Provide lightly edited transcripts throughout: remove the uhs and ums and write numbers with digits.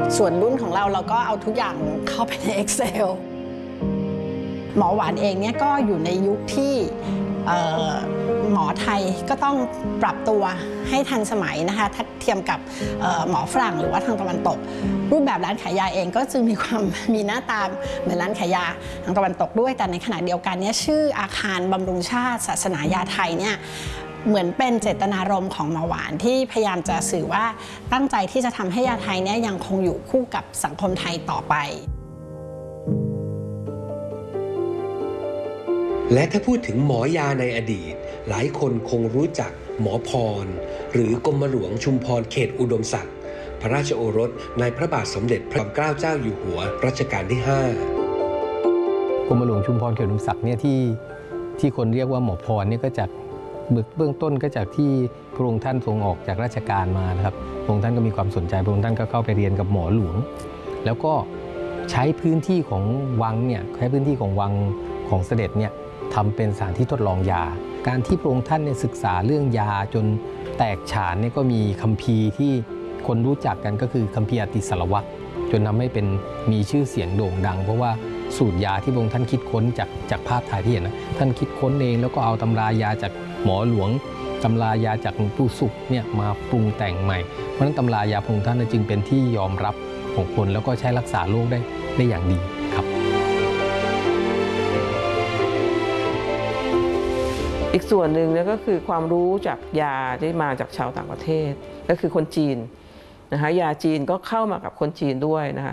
ส่วนรุ่นของเราก็เอาทุกอย่างเข้าไปใน Excel หมอหวานเองเนี่ยก็อยู่ในยุคที่หมอไทยก็ต้องปรับตัวให้ทันสมัยนะคะถ้าเทียมกับหมอฝรั่งหรือว่าทางตะวันตกรูปแบบร้านขายยาเองก็จึงมีหน้าตาเหมือนร้านขายยาทางตะวันตกด้วยแต่ในขณะเดียวกันเนี่ยชื่ออาคารบำรุงชาติศาสนายาไทยเนี่ยเหมือนเป็นเจตนารมณ์ของหมอหวานที่พยายามจะสื่อว่าตั้งใจที่จะทำให้ยาไทยเนี่ยยังคงอยู่คู่กับสังคมไทยต่อไปและถ้าพูดถึงหมอยาในอดีตหลายคนคงรู้จักหมอพรหรือกรมหลวงชุมพรเขตอุดมศักดิ์พระราชโอรสในพระบาทสมเด็จพระเกล้าเจ้าอยู่หัวรัชกาลที่5 กรมหลวงชุมพรเขตอุดมศักดิ์เนี่ยที่คนเรียกว่าหมอพรเนี่ยก็จากเบื้องต้นก็จากที่พระองค์ท่านทรงออกจากราชการมานะครับพระองค์ท่านก็มีความสนใจพระองค์ท่านก็เข้าไปเรียนกับหมอหลวงแล้วก็ใช้พื้นที่ของวังเนี่ยใช้พื้นที่ของวังของเสด็จเนี่ยทำเป็นสถานที่ทดลองยาการที่พระองค์ท่านเนี่ยศึกษาเรื่องยาจนแตกฉานเนี่ยก็มีคัมภีร์ที่คนรู้จักกันก็คือคัมภีร์อติสารวัตรจนทำให้เป็นมีชื่อเสียงโด่งดังเพราะว่าสูตรยาที่พระองค์ท่านคิดค้นจากภาพถ่ายที่เห็นนะท่านคิดค้นเองแล้วก็เอาตำรายาจากหมอหลวงตำรายาจากหลวงปู่ศุกร์เนี่ยมาปรุงแต่งใหม่เพราะฉะนั้นตำรายาพระองค์ท่านจึงเป็นที่ยอมรับของคนแล้วก็ใช้รักษาโรคได้อย่างดีครับอีกส่วนหนึ่งเนี่ยก็คือความรู้จากยาที่มาจากชาวต่างประเทศก็คือคนจีนนะคะยาจีนก็เข้ามากับคนจีนด้วยนะคะ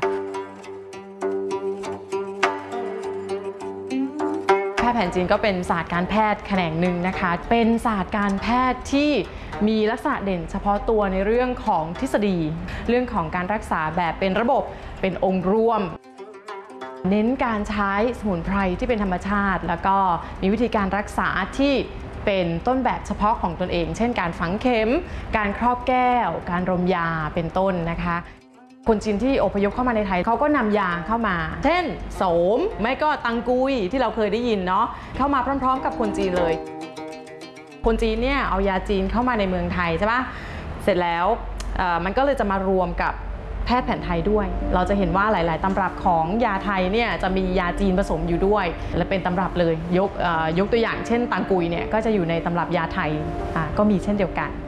แพทย์แผนจีนก็เป็นศาสตร์การแพทย์แขนงหนึ่งนะคะเป็นศาสตร์การแพทย์ที่มีลักษณะเด่นเฉพาะตัวในเรื่องของทฤษฎีเรื่องของการรักษาแบบเป็นระบบเป็นองค์รวมเน้นการใช้สมุนไพรที่เป็นธรรมชาติแล้วก็มีวิธีการรักษาที่เป็นต้นแบบเฉพาะของตนเองเช่นการฝังเข็มการครอบแก้วการรมยาเป็นต้นนะคะคนจีนที่อพยพเข้ามาในไทยเขาก็นำยาเข้ามาเช่นโสมไม่ก็ตังกุยที่เราเคยได้ยินเนาะเข้ามาพร้อมๆกับคนจีนเลยคนจีนเนี่ยเอายาจีนเข้ามาในเมืองไทยใช่ปะเสร็จแล้วมันก็เลยจะมารวมกับแพทย์แผนไทยด้วยเราจะเห็นว่าหลายๆตำรับของยาไทยเนี่ยจะมียาจีนผสมอยู่ด้วยและเป็นตำรับเลยยกตัวอย่างเช่นตังกุยเนี่ยก็จะอยู่ในตำรับยาไทยก็มีเช่นเดียวกัน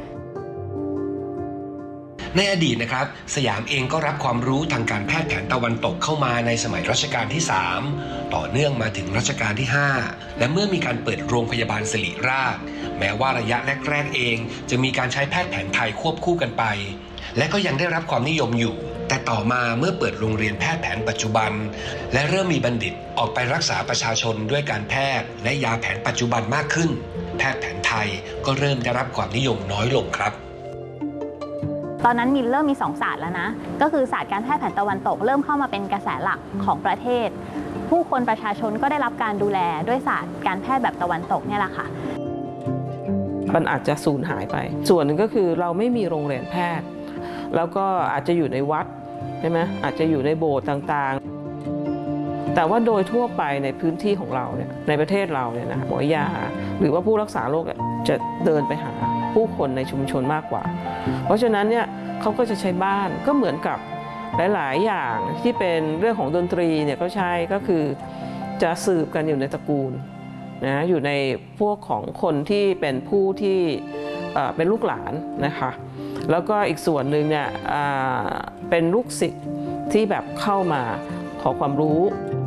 ในอดีตนะครับสยามเองก็รับความรู้ทางการแพทย์แผนตะวันตกเข้ามาในสมัยรัชกาลที่3ต่อเนื่องมาถึงรัชกาลที่5และเมื่อมีการเปิดโรงพยาบาลศิริราชแม้ว่าระยะแรกๆเองจะมีการใช้แพทย์แผนไทยควบคู่กันไปและก็ยังได้รับความนิยมอยู่แต่ต่อมาเมื่อเปิดโรงเรียนแพทย์แผนปัจจุบันและเริ่มมีบัณฑิตออกไปรักษาประชาชนด้วยการแพทย์และยาแผนปัจจุบันมากขึ้นแพทย์แผนไทยก็เริ่มได้รับความนิยมน้อยลงครับตอนนั้นเริ่มมี2ศาสตร์แล้วนะก็คือศาสตร์การแพทย์แผนตะวันตกเริ่มเข้ามาเป็นกระแสหลักของประเทศผู้คนประชาชนก็ได้รับการดูแลด้วยศาสตร์การแพทย์แบบตะวันตกเนี่ยแหละค่ะมันอาจจะสูญหายไปส่วนหนึ่งก็คือเราไม่มีโรงเรียนแพทย์แล้วก็อาจจะอยู่ในวัดใช่ไหมอาจจะอยู่ในโบสถ์ต่างๆแต่ว่าโดยทั่วไปในพื้นที่ของเราเนี่ยในประเทศเราเนี่ยนะหมอยาหรือว่าผู้รักษาโรคจะเดินไปหาผู้คนในชุมชนมากกว่าเพราะฉะนั้นเนี่ยเขาก็จะใช้บ้านก็เหมือนกับหลายๆอย่างที่เป็นเรื่องของดนตรีเนี่ยก็ใช่ก็คือจะสืบกันอยู่ในตระกูลนะอยู่ในพวกของคนที่เป็นผู้ที่เป็นลูกหลานนะคะแล้วก็อีกส่วนหนึ่งเนี่ยเป็นลูกศิษย์ที่แบบเข้ามาขอความรู้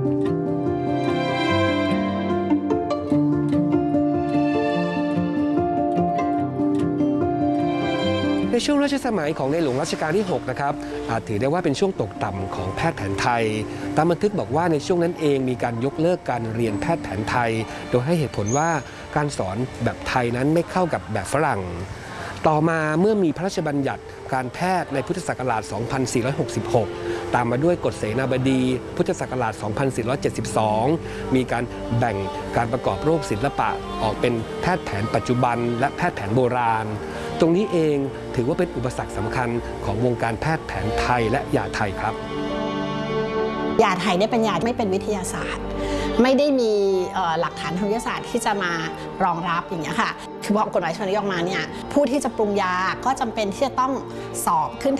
ในช่วงรัชสมัยของในหลวงรัชกาลที่6นะครับถือได้ว่าเป็นช่วงตกต่ำของแพทย์แผนไทยตามบันทึกบอกว่าในช่วงนั้นเองมีการยกเลิกการเรียนแพทย์แผนไทยโดยให้เหตุผลว่าการสอนแบบไทยนั้นไม่เข้ากับแบบฝรั่งต่อมาเมื่อมีพระราชบัญญัติการแพทย์ในพุทธศักราช 2466 ตามมาด้วยกฎเสนาบดีพุทธศักราช 2472 มีการแบ่งการประกอบโรคศิลปะออกเป็นแพทย์แผนปัจจุบันและแพทย์แผนโบราณตรงนี้เองถือว่าเป็นอุปสรรคสำคัญของวงการแพทย์แผนไทยและยาไทยครับยาไทยเนี่ยเป็นยาไม่เป็นวิทยาศาสตร์ไม่ได้มีหลักฐานทางวิทยาศาสตร์ที่จะมารองรับอย่างเงี้ยค่ะคือพอกฎหมายฉบับนี้ออกมาเนี่ยผู้ที่จะปรุงยาก็จำเป็นที่จะต้องสอบขึ้น